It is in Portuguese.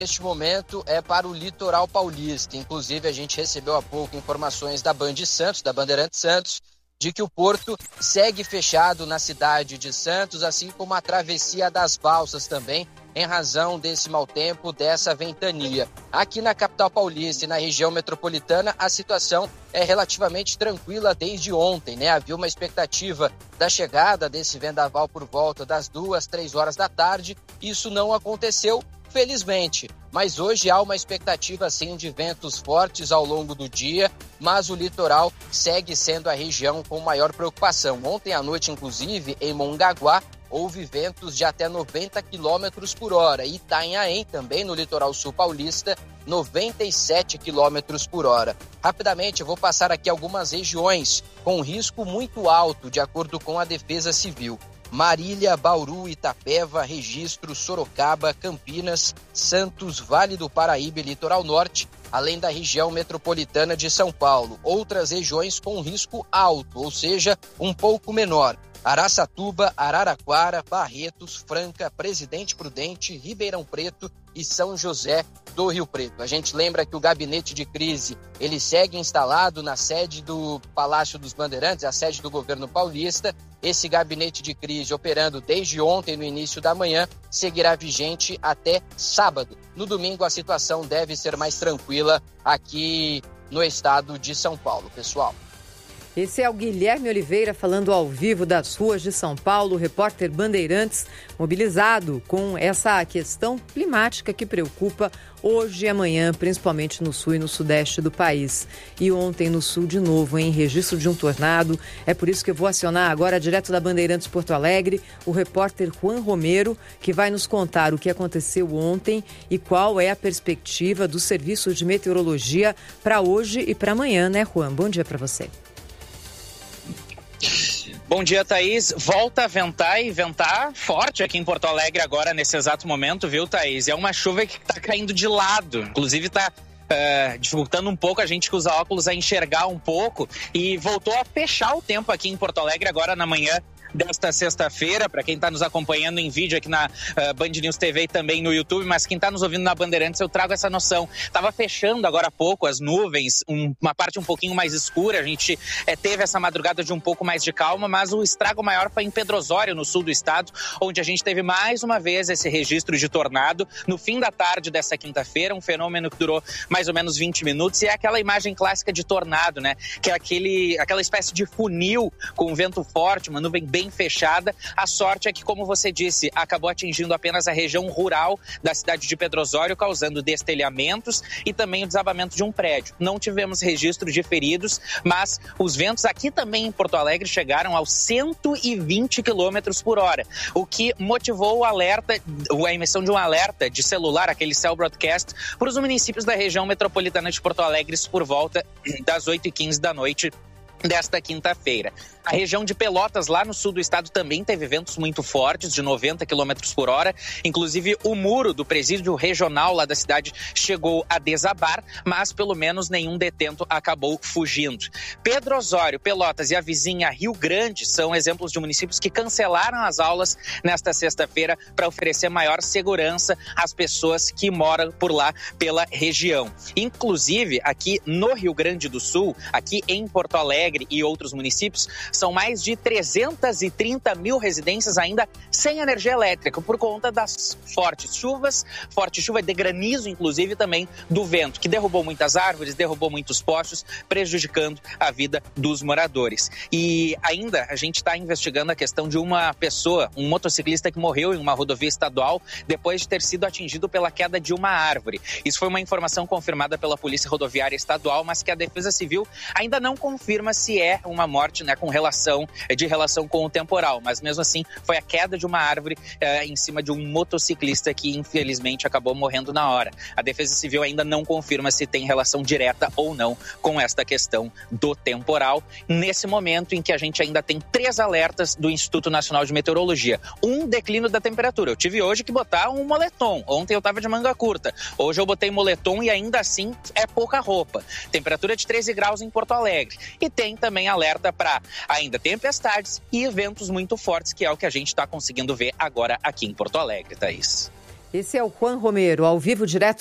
neste momento é para o litoral paulista. Inclusive, a gente recebeu há pouco informações da Band Santos, da Bandeirantes Santos, de que o porto segue fechado na cidade de Santos, assim como a travessia das balsas também, em razão desse mau tempo, dessa ventania. Aqui na capital paulista e na região metropolitana, a situação é relativamente tranquila desde ontem, né? Havia uma expectativa da chegada desse vendaval por volta das 2, 3 horas da tarde. Isso não aconteceu, felizmente. Mas hoje há uma expectativa, sim, de ventos fortes ao longo do dia, mas o litoral segue sendo a região com maior preocupação. Ontem à noite, inclusive, em Mongaguá, houve ventos de até 90 km por hora. E Itanhaém, também no litoral sul paulista, 97 km por hora. Rapidamente, eu vou passar aqui algumas regiões com risco muito alto, de acordo com a Defesa Civil. Marília, Bauru, Itapeva, Registro, Sorocaba, Campinas, Santos, Vale do Paraíba e Litoral Norte, além da região metropolitana de São Paulo. Outras regiões com risco alto, ou seja, um pouco menor. Araçatuba, Araraquara, Barretos, Franca, Presidente Prudente, Ribeirão Preto e São José do Rio Preto. A gente lembra que o gabinete de crise, ele segue instalado na sede do Palácio dos Bandeirantes, a sede do governo paulista. Esse gabinete de crise, operando desde ontem, no início da manhã, seguirá vigente até sábado. No domingo, a situação deve ser mais tranquila aqui no estado de São Paulo, pessoal. Esse é o Guilherme Oliveira falando ao vivo das ruas de São Paulo, repórter Bandeirantes, mobilizado com essa questão climática que preocupa hoje e amanhã, principalmente no sul e no sudeste do país. E ontem no sul de novo, em registro de um tornado. É por isso que eu vou acionar agora, direto da Bandeirantes Porto Alegre, o repórter Juan Romero, que vai nos contar o que aconteceu ontem e qual é a perspectiva do Serviço de Meteorologia para hoje e para amanhã, né, Juan? Bom dia para você. Bom dia, Thaís. Volta a ventar e ventar forte aqui em Porto Alegre agora, nesse exato momento, viu, Thaís? É uma chuva que está caindo de lado. Inclusive está dificultando um pouco a gente que usa óculos a enxergar um pouco. E voltou a fechar o tempo aqui em Porto Alegre agora na manhã desta sexta-feira, para quem está nos acompanhando em vídeo aqui na Band News TV e também no YouTube, mas quem está nos ouvindo na Bandeirantes, eu trago essa noção. Estava fechando agora há pouco as nuvens, uma parte um pouquinho mais escura, a gente teve essa madrugada de um pouco mais de calma, mas o estrago maior foi em Pedro Osório, no sul do estado, onde a gente teve mais uma vez esse registro de tornado no fim da tarde dessa quinta-feira, um fenômeno que durou mais ou menos 20 minutos, e é aquela imagem clássica de tornado, né? Que é aquela espécie de funil com vento forte, uma nuvem bem fechada. A sorte é que, como você disse, acabou atingindo apenas a região rural da cidade de Pedro Osório, causando destelhamentos e também o desabamento de um prédio. Não tivemos registro de feridos, mas os ventos aqui também em Porto Alegre chegaram aos 120 km por hora, o que motivou o alerta, a emissão de um alerta de celular, aquele cell broadcast, para os municípios da região metropolitana de Porto Alegre por volta das 8h15 da noite desta quinta-feira. A região de Pelotas, lá no sul do estado, também teve ventos muito fortes, de 90 km por hora. Inclusive, o muro do presídio regional lá da cidade chegou a desabar, mas pelo menos nenhum detento acabou fugindo. Pedro Osório, Pelotas e a vizinha Rio Grande são exemplos de municípios que cancelaram as aulas nesta sexta-feira para oferecer maior segurança às pessoas que moram por lá pela região. Inclusive, aqui no Rio Grande do Sul, aqui em Porto Alegre e outros municípios, são mais de 330 mil residências ainda sem energia elétrica por conta das fortes chuvas, forte chuva de granizo, inclusive também do vento, que derrubou muitas árvores, derrubou muitos postes, prejudicando a vida dos moradores. E ainda a gente está investigando a questão de uma pessoa, um motociclista que morreu em uma rodovia estadual depois de ter sido atingido pela queda de uma árvore. Isso foi uma informação confirmada pela Polícia Rodoviária Estadual, mas que a Defesa Civil ainda não confirma se é uma morte, né, de relação com o temporal, mas mesmo assim foi a queda de uma árvore em cima de um motociclista que infelizmente acabou morrendo na hora. A Defesa Civil ainda não confirma se tem relação direta ou não com esta questão do temporal, nesse momento em que a gente ainda tem 3 alertas do Instituto Nacional de Meteorologia. Um, declínio da temperatura. Eu tive hoje que botar um moletom. Ontem eu estava de manga curta. Hoje eu botei moletom e ainda assim é pouca roupa. Temperatura de 13 graus em Porto Alegre. E tem também alerta para ainda tempestades e ventos muito fortes, que é o que a gente está conseguindo ver agora aqui em Porto Alegre, Thaís. Esse é o Juan Romero, ao vivo direto